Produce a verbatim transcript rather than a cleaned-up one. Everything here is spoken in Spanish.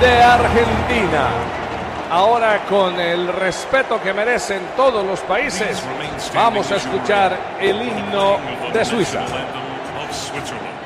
de Argentina. Ahora, con el respeto que merecen todos los países, vamos a escuchar el himno de Suiza.